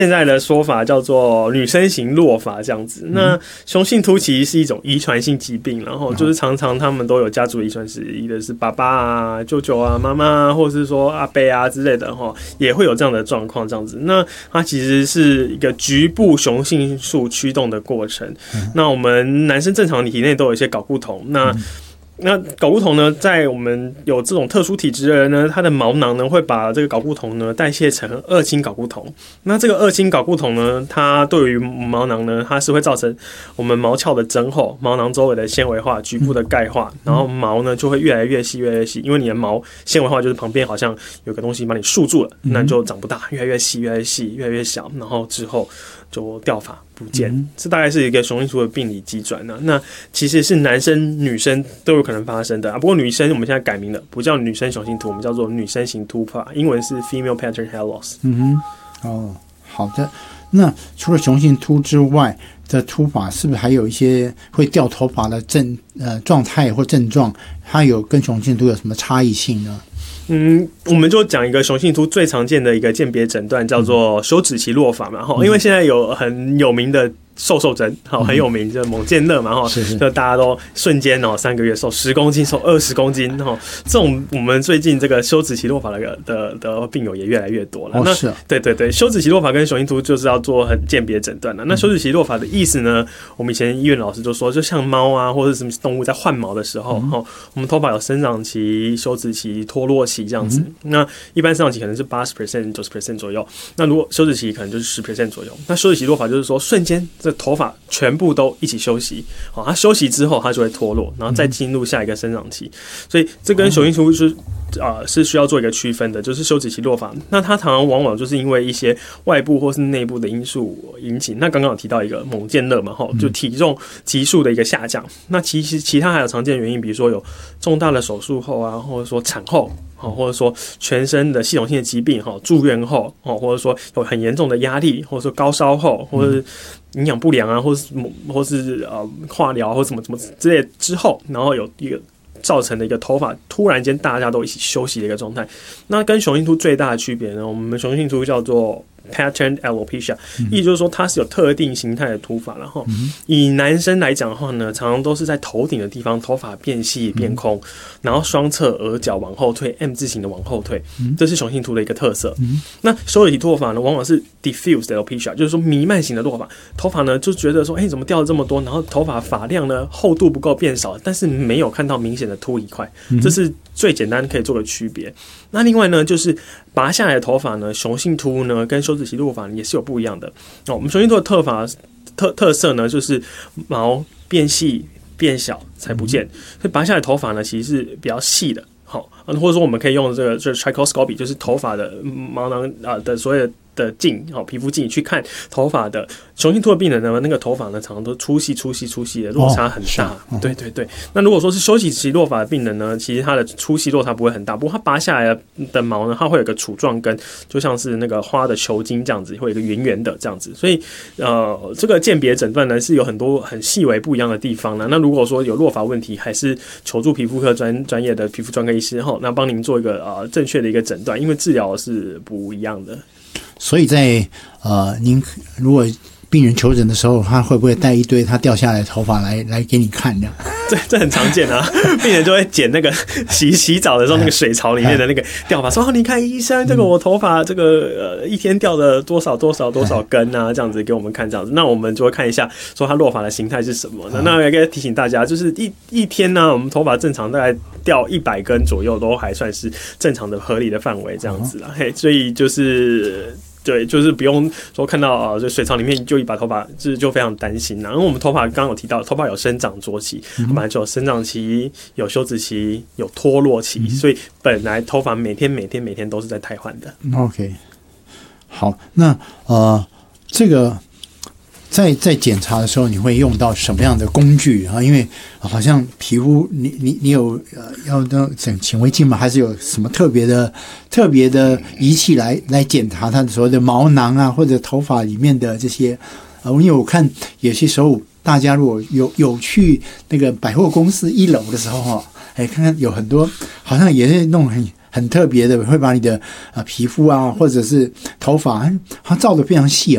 现在的说法叫做女生型落发这样子。那雄性秃其实是一种遗传性疾病，然后就是常常他们都有家族遗传史，一个是爸爸啊、舅舅啊、妈妈啊，或者是说阿伯啊之类的哈，也会有这样的状况这样子。那它其实是一个局部雄性素驱动的过程。那我们男生正常体内都有一些睾固酮，那睾固酮呢，在我们有这种特殊体质的人呢，它的毛囊呢会把这个睾固酮呢代谢成二氢睾固酮。那这个二氢睾固酮呢，它对于毛囊呢，它是会造成我们毛鞘的增厚、毛囊周围的纤维化、局部的钙化，然后毛呢就会越来越细、越来越细，因为你的毛纤维化就是旁边好像有个东西把你束住了，那就长不大，越来越细、越来越细、越来越小，然后之后就掉发不见。这大概是一个雄性秃的病理机转呢。那其实是男生女生都有可能发生的啊。不过女生我们现在改名了，不叫女生雄性秃，我们叫做女生型秃发，英文是 female pattern hair loss。 好的。那除了雄性秃之外的秃发，是不是还有一些会掉头发的状态或症状？它有跟雄性秃有什么差异性呢？ 我们就讲一个雄性秃最常见的一个鉴别诊断，叫做休止期落发嘛。因为现在有很有名的瘦针，很有名，就猛健乐嘛，就大家都瞬间3个月瘦10公斤，瘦20公斤，这种我们最近这个休止期落发的病友也越来越多了。那对，休止期落发跟雄性秃就是要做很鉴别诊断了。那休止期落发的意思呢，我们以前医院老师就说，就像猫啊或者什么动物在换毛的时候，我们头发有生长期、休止期、脱落期这样子。那一般生长期可能是80%、90% 左右，那如果休止期可能就是 10% 左右。那休止期落发就是说瞬间这头发全部都一起休息，它休息之后它就会脱落，然后再进入下一个生长期。所以这跟雄性秃是需要做一个区分的，就是休止期落发。那它常常往往就是因为一些外部或是内部的因素引起。那刚刚有提到一个猛健乐嘛，就体重急速的一个下降。那其实其他还有常见的原因，比如说有重大的手术后啊，或者说产后，或者说全身的系统性的疾病，住院后，或者说有很严重的压力，或者说高烧后，或者是营养不良啊，或是化疗或什么之类之后，然后有一个造成的一个头发突然间大家都一起休息的一个状态。那跟雄性秃最大的区别呢，我们雄性秃叫做pattern alopecia， 意思就是说它是有特定形态的秃发。然后以男生来讲的话呢，常常都是在头顶的地方头发变细变空，然后双侧额角往后退 M 字形的往后退，这是雄性秃的一个特色。那休止期脱发呢，往往是 diffuse alopecia， 就是说弥漫型的落发，头发呢就觉得说怎么掉了这么多，然后头发发量呢厚度不够变少，但是没有看到明显的秃一块，这是最简单可以做的区别。那另外呢，就是拔下来的头发呢，雄性秃呢跟休止期落发也是有不一样的。我们雄性秃的特色呢，就是毛变细变小才不见，所以拔下来的头发呢其实是比较细的。或者说我们可以用这个trichoscopy， 就是头发的毛囊的所有的镜，皮肤镜去看头发的。雄性秃的病人呢，那个头发呢常常都粗细的，落差很大。对。那如果说是休止期落发的病人呢，其实他的粗细落差不会很大，不过他拔下来的毛呢，它会有个杵状根，就像是那个花的球茎这样子，会有一个圆圆的这样子。所以这个鉴别诊断呢是有很多很细微不一样的地方呢。那如果说有落发问题，还是求助皮肤科专业的皮肤专科医师那帮您做一个正确的一个诊断，因为治疗是不一样的。 所以在您如果病人求诊的时候，他会不会带一堆他掉下来的头发来给你看呢？ 这很常见啊，病人就会捡那个洗澡的时候那个水槽里面的那个掉发，说你看医生，这个我头发这个一天掉了多少根啊，这样子给我们看这样子，那我们就会看一下说他落发的形态是什么呢？那也可以提醒大家，就是一天呢，我们头发正常大概掉100根左右都还算是正常的合理的范围这样子啦。所以就是对，就是不用说看到就水槽里面就一把头发，就非常担心啦。因为我们头发刚刚有提到，头发有生长周期，本来就有生长期、有休止期、有脱落期，所以本来头发每天都是在汰换的。 OK， 好，那这个在检查的时候，你会用到什么样的工具啊？因为好像皮肤，你有要整显微镜吗？还是有什么特别的仪器来检查它的所谓的毛囊啊，或者头发里面的这些？因为我看有些时候大家如果有去那个百货公司1楼的时候看看有很多好像也是那种很特别的，会把你的皮肤啊或者是头发好像照得非常细